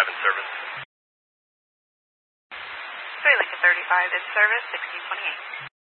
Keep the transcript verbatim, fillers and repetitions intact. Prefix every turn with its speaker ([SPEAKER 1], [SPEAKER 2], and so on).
[SPEAKER 1] thirty-five in service.
[SPEAKER 2] three Lincoln thirty-five in service, sixteen twenty-eight.